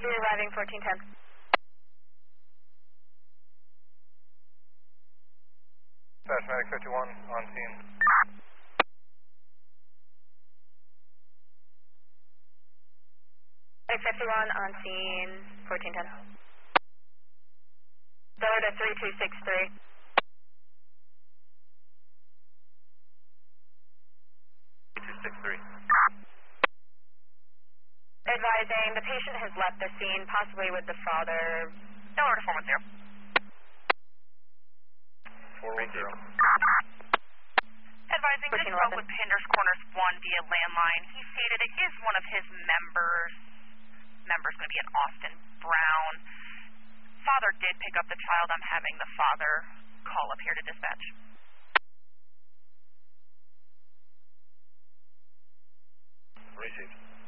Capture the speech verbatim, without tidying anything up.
You're arriving fourteen ten. Dispatch medic fifty-one on scene. Medic fifty-one on scene, fourteen ten. Go to three two six three. three two six three. Advising, the patient has left the scene, possibly with the father. No order four one zero. four one zero. Advising, this spoke with Penders Corners one via landline. He stated it is one of his members. Member's going to be an Austin Brown. Father did pick up the child. I'm having the father call up here to dispatch. Received.